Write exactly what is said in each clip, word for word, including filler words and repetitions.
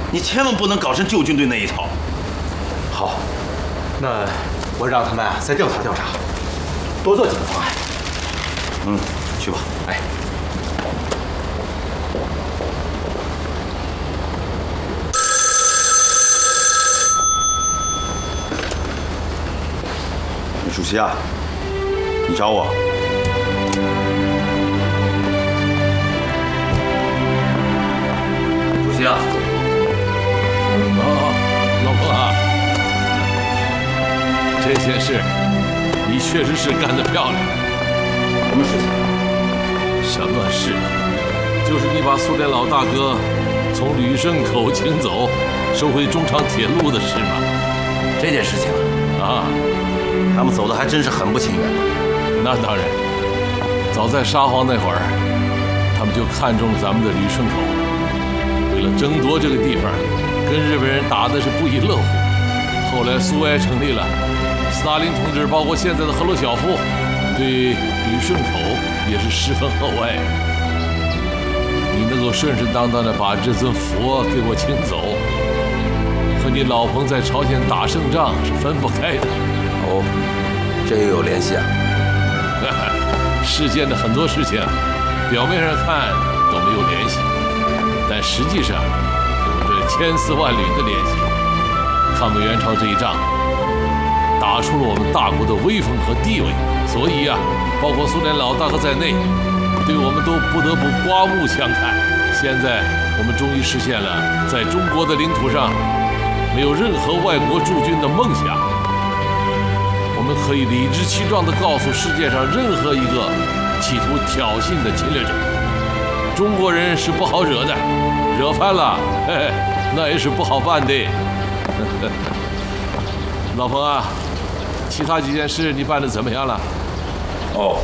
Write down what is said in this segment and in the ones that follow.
你千万不能搞成旧军队那一套。 好，那我让他们啊再调查调查，多做几个方案。 嗯，去吧。 哎。 主席啊，你找我？主席啊！ 哦，老婆啊，这件事你确实是干得漂亮。 什么事情？ 什么事？就是你把苏联老大哥从旅顺口请走，收回中长铁路的事嘛。 这件事情啊。 他们走的还真是很不情愿。 那当然，早在沙皇那会儿，他们就看中了咱们的旅顺口，为了争夺这个地方，跟日本人打的是不亦乐乎。后来苏维埃成立了，斯大林同志包括现在的赫鲁晓夫，对旅顺口也是十分厚爱。你能够顺顺当当的把这尊佛给我请走，和你老彭在朝鲜打胜仗是分不开的。 哦，这又有联系啊！ 世间的很多事情，表面上看都没有联系，但实际上有着千丝万缕的联系。抗美援朝这一仗，打出了我们大国的威风和地位，所以呀、啊，包括苏联老大哥在内，对我们都不得不刮目相看。现在我们终于实现了在中国的领土上没有任何外国驻军的梦想。 我们可以理直气壮地告诉世界上任何一个企图挑衅的侵略者，中国人是不好惹的，惹翻了，嘿嘿，那也是不好办的。老彭啊，其他几件事你办得怎么样了？ 哦，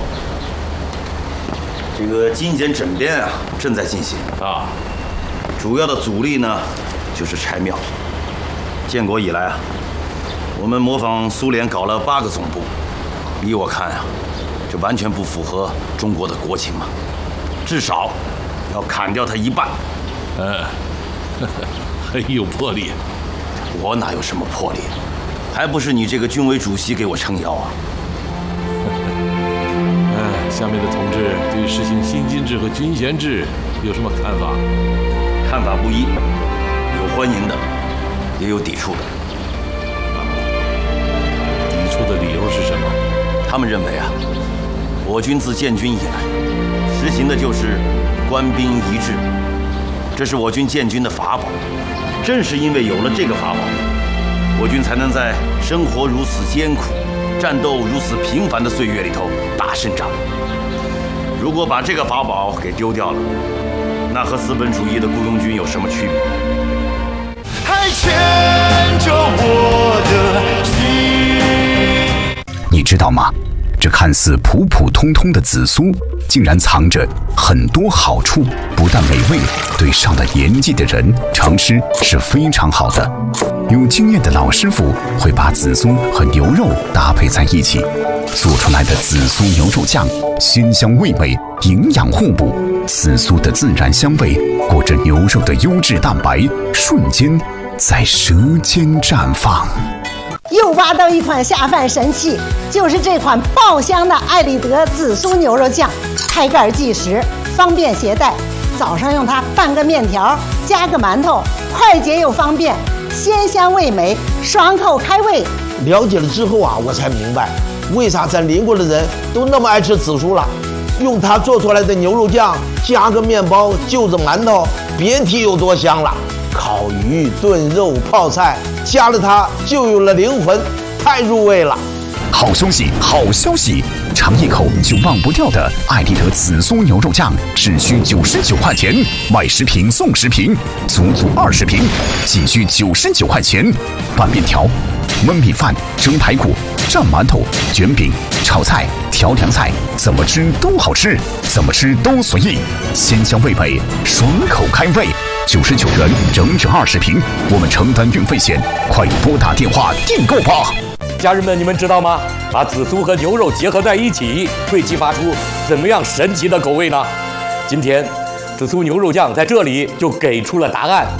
这个精简整编啊，正在进行啊。主要的阻力呢，就是拆庙。建国以来啊。 我们模仿苏联搞了八个总部，依我看啊，这完全不符合中国的国情嘛，至少要砍掉它一半。 嗯，很有魄力。 我哪有什么魄力？还不是你这个军委主席给我撑腰啊！ 哎，下面的同志对于实行新军制和军衔制有什么看法？ 看法不一，有欢迎的，也有抵触的。 出的理由是什么？ 他们认为啊，我军自建军以来，实行的就是官兵一致，这是我军建军的法宝。正是因为有了这个法宝，我军才能在生活如此艰苦、战斗如此频繁的岁月里头打胜仗。如果把这个法宝给丢掉了，那和资本主义的雇佣军有什么区别？还牵着我的心。 你知道吗？这看似普普通通的紫苏，竟然藏着很多好处。不但美味，对上了年纪的人常吃是非常好的。有经验的老师傅会把紫苏和牛肉搭配在一起，做出来的紫苏牛肉酱鲜香味美，营养互补。紫苏的自然香味裹着牛肉的优质蛋白，瞬间在舌尖绽放。 又挖到一款下饭神器，就是这款爆香的艾丽德紫苏牛肉酱，开盖即食，方便携带。早上用它拌个面条，加个馒头，快捷又方便，鲜香味美，爽口开胃。 了解了之后啊，我才明白为啥咱邻国的人都那么爱吃紫苏了。用它做出来的牛肉酱，加个面包，就着馒头，别提有多香了。 烤鱼、炖肉、泡菜，加了它就有了灵魂，太入味了。 好消息，好消息！尝一口就忘不掉的艾丽德紫苏牛肉酱，只需九十九块钱，买十瓶送十瓶，足足二十瓶，仅需九十九块钱。拌面条、焖米饭、蒸排骨、蘸馒头、卷饼、炒菜、调凉菜，怎么吃都好吃，怎么吃都随意，鲜香味美，爽口开胃。 九十九元，整整二十瓶，我们承担运费险，快拨打电话订购吧！ 家人们，你们知道吗？把紫苏和牛肉结合在一起，会激发出怎么样神奇的口味呢？今天，紫苏牛肉酱在这里就给出了答案。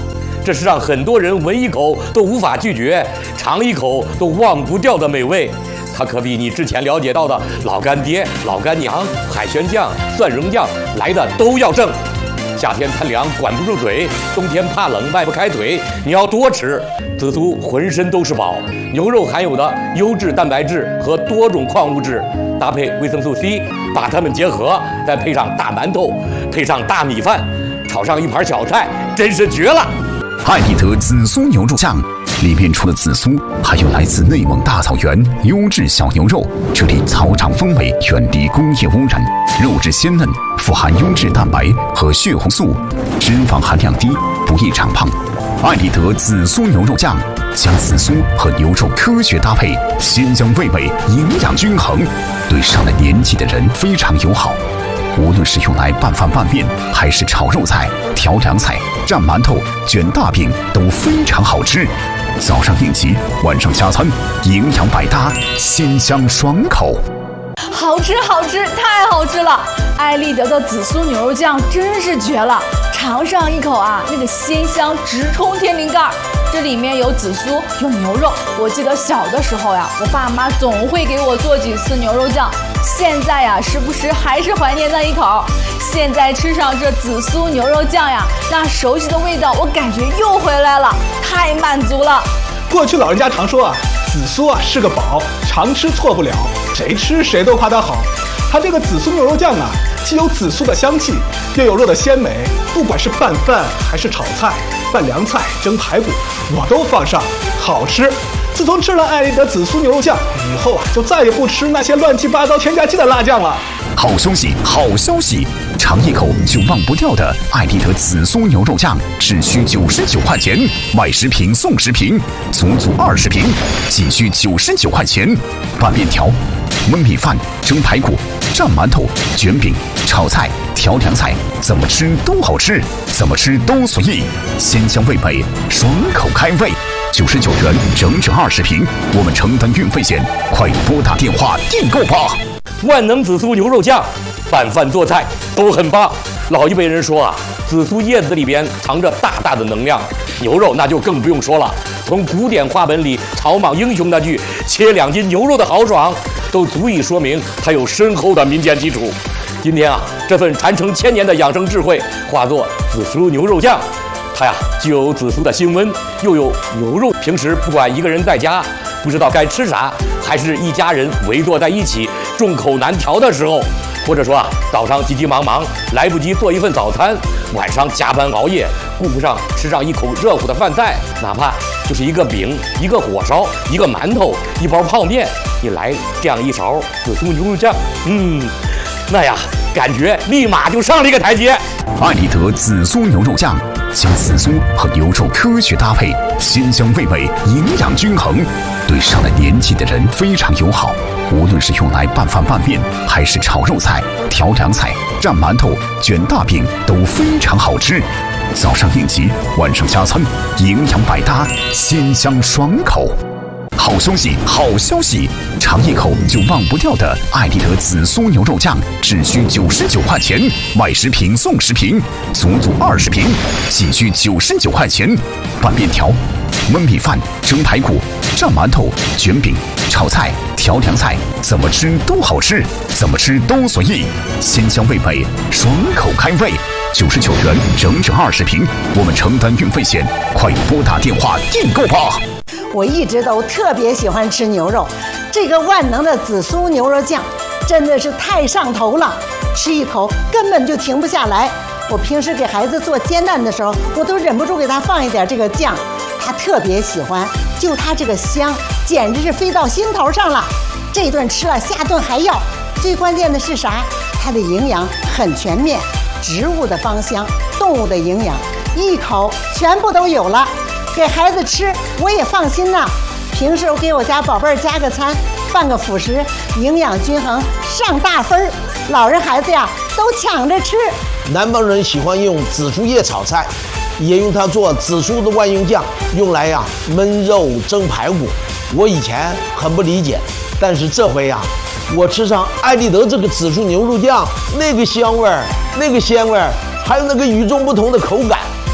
这是让很多人闻一口都无法拒绝，尝一口都忘不掉的美味。它可比你之前了解到的老干爹、老干娘、海鲜酱、蒜蓉酱来的都要正。夏天贪凉管不住嘴，冬天怕冷迈不开腿，你要多吃。紫苏浑身都是宝，牛肉含有的优质蛋白质和多种矿物质，搭配维生素 C， 把它们结合，再配上大馒头，配上大米饭，炒上一盘小菜，真是绝了！ 艾丽德紫苏牛肉酱里面除了紫苏，还有来自内蒙大草原优质小牛肉，这里草场风味，远离工业污染，肉质鲜嫩，富含优质蛋白和血红素，脂肪含量低，不易长胖。艾丽德紫苏牛肉酱将紫苏和牛肉科学搭配，鲜香味美，营养均衡，对上了年纪的人非常友好。无论是用来拌饭拌面，还是炒肉菜、调凉菜、蘸馒头、卷大饼，都非常好吃。早上应急，晚上加餐，营养百搭，鲜香爽口。 好吃好吃，太好吃了！艾丽德的紫苏牛肉酱真是绝了，尝上一口啊，那个鲜香直冲天灵盖。这里面有紫苏，有牛肉。我记得小的时候呀，我爸妈总会给我做几次牛肉酱。现在呀，时不时还是怀念那一口。现在吃上这紫苏牛肉酱呀，那熟悉的味道，我感觉又回来了，太满足了。 过去老人家常说啊，紫苏啊是个宝，常吃错不了，谁吃谁都夸它好。它这个紫苏牛肉酱啊，既有紫苏的香气，又有肉的鲜美，不管是拌饭还是炒菜、拌凉菜、蒸排骨，我都放上，好吃。自从吃了艾丽德紫苏牛肉酱以后啊，就再也不吃那些乱七八糟添加剂的辣酱了。 好消息，好消息！尝一口就忘不掉的艾丽德紫苏牛肉酱，只需九十九块钱，买十瓶送十瓶，足足二十瓶，仅需九十九块钱。拌面条、焖米饭、蒸排骨、蘸馒头、卷饼、炒菜、调凉菜，怎么吃都好吃，怎么吃都随意，鲜香味美，爽口开胃。九十九元整整二十瓶，我们承担运费险，快拨打电话订购吧！ 万能紫苏牛肉酱，拌饭做菜都很棒。老一辈人说啊，紫苏叶子里边藏着大大的能量，牛肉那就更不用说了。从古典话本里草莽英雄那句“切两斤牛肉的豪爽”，都足以说明它有深厚的民间基础。今天啊，这份传承千年的养生智慧，化作紫苏牛肉酱。它呀，既有紫苏的辛温，又有牛肉。平时不管一个人在家不知道该吃啥，还是一家人围坐在一起众口难调的时候，或者说啊，早上急急忙忙来不及做一份早餐，晚上加班熬夜顾不上吃上一口热乎的饭菜，哪怕就是一个饼、一个火烧、一个馒头、一包泡面，你来这样一勺紫苏牛肉酱，嗯，那呀，感觉立马就上了一个台阶。 艾丽德紫苏牛肉酱将紫苏和牛肉科学搭配，鲜香味美，营养均衡，对上了年纪的人非常友好。无论是用来拌饭拌面，还是炒肉菜、调凉菜、蘸馒头、卷大饼，都非常好吃。早上应急，晚上加餐，营养百搭，鲜香爽口。好消息，好消息！尝一口就忘不掉的艾丽德紫苏牛肉酱，只需九十九块钱，买十瓶送十瓶，足足二十瓶，仅需九十九块钱。拌面条、焖米饭、蒸排骨、蘸馒头、卷饼、炒菜、调凉菜，怎么吃都好吃，怎么吃都随意，鲜香味美，爽口开胃。九十九元整整二十瓶，我们承担运费险，快拨打电话订购吧！ 我一直都特别喜欢吃牛肉，这个万能的紫苏牛肉酱真的是太上头了，吃一口根本就停不下来。我平时给孩子做煎蛋的时候，我都忍不住给他放一点这个酱，他特别喜欢，就他这个香，简直是飞到心头上了。这顿吃了，下顿还要。最关键的是啥？它的营养很全面，植物的芳香，动物的营养，一口全部都有了。给孩子吃我也放心呐。平时我给我家宝贝儿加个餐，拌个辅食，营养均衡，上大分儿。老人孩子呀都抢着吃。 南方人喜欢用紫苏叶炒菜，也用它做紫苏的万用酱，用来呀焖肉、蒸排骨。我以前很不理解，但是这回呀，我吃上艾丽德这个紫苏牛肉酱，那个香味儿，那个鲜味儿，还有那个与众不同的口感，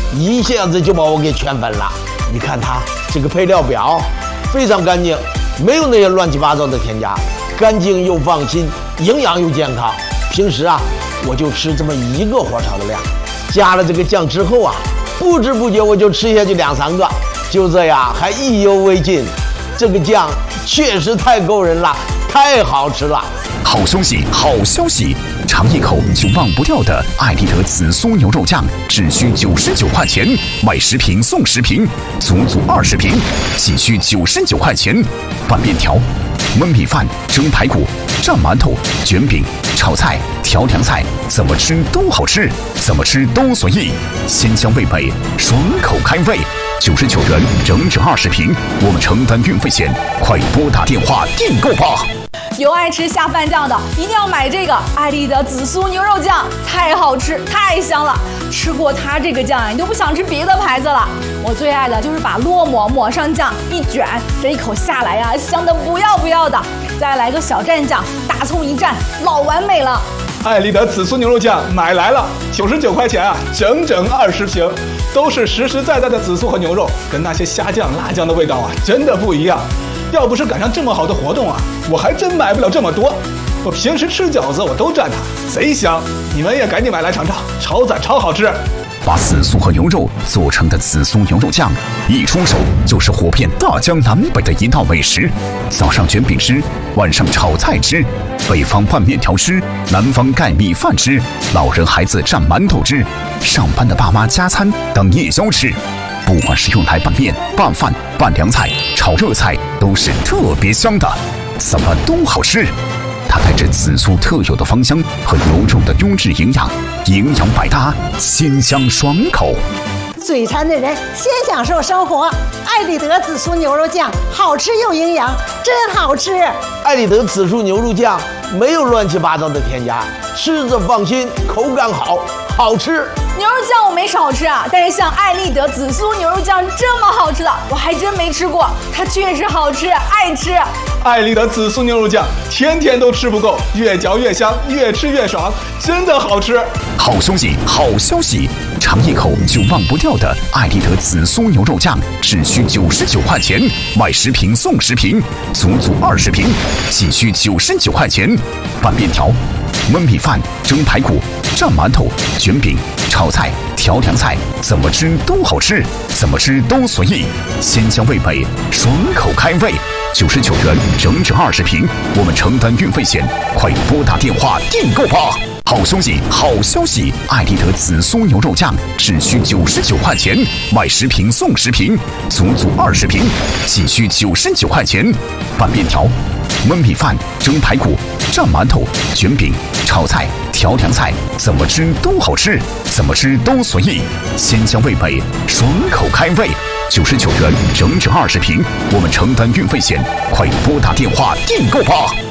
一下子就把我给圈粉了。你看它这个配料表，非常干净，没有那些乱七八糟的添加，干净又放心，营养又健康。平时啊，我就吃这么一个火炒的量，加了这个酱之后啊，不知不觉我就吃下去两三个，就这样还意犹未尽。这个酱确实太够人了，太好吃了。 好消息，好消息！尝一口就忘不掉的艾丽德紫苏牛肉酱，只需九十九块钱，买十瓶送十瓶，足足二十瓶，仅需九十九块钱。拌面条、焖米饭、蒸排骨、蘸馒头、卷饼、炒菜、调凉菜，怎么吃都好吃，怎么吃都随意，鲜香味美，爽口开胃。九十九元整整二十瓶，我们承担运费险，快拨打电话订购吧！ 有爱吃下饭酱的，一定要买这个艾丽德紫苏牛肉酱，太好吃，太香了。吃过它这个酱，你都不想吃别的牌子了。我最爱的就是把烙馍抹上酱，一卷，这一口下来呀，香的不要不要的。再来个小蘸酱，大葱一蘸，老完美了。 艾丽德紫苏牛肉酱买来了，九十九块钱啊，整整二十瓶，都是实实在在的紫苏和牛肉，跟那些虾酱、辣酱的味道啊，真的不一样。要不是赶上这么好的活动啊，我还真买不了这么多。我平时吃饺子我都蘸它，贼香。你们也赶紧买来尝尝，超赞超好吃。 把紫苏和牛肉做成的紫苏牛肉酱，一出手就是火遍大江南北的一道美食。早上卷饼吃，晚上炒菜吃，北方拌面条吃，南方盖米饭吃，老人孩子蘸馒头吃，上班的爸妈加餐当夜宵吃。不管是用来拌面、拌饭、拌凉菜、炒热菜，都是特别香的，怎么都好吃。它带着紫苏特有的芳香和牛肉的优质营养，营养百搭，鲜香爽口。 嘴馋的人先享受生活。艾丽德紫苏牛肉酱好吃又营养，真好吃。 艾丽德紫苏牛肉酱没有乱七八糟的添加，吃着放心，口感好，好吃。 牛肉酱我没少吃啊，但是像艾丽德紫苏牛肉酱这么好吃的，我还真没吃过。它确实好吃，爱吃。 艾丽德紫苏牛肉酱天天都吃不够，越嚼越香，越吃越爽，真的好吃。 好消息，好消息！尝一口就忘不掉的艾丽德紫苏牛肉酱，只需九十九块钱，买十瓶送十瓶，足足二十瓶，仅需九十九块钱。拌面条、焖米饭、蒸排骨、蘸馒头、卷饼、炒菜、调凉菜，怎么吃都好吃，怎么吃都随意，鲜香味美，爽口开胃。九十九元整整二十瓶，我们承担运费险，快拨打电话订购吧！好消息，好消息！艾丽德紫苏牛肉酱只需九十九块钱，买十瓶送十瓶，足足二十瓶，仅需九十九块钱。拌面条、焖米饭、蒸排骨、蘸馒头、卷饼、炒菜、调凉菜，怎么吃都好吃，怎么吃都随意，鲜香味美，爽口开胃。九十九元整整二十瓶，我们承担运费险，快拨打电话订购吧！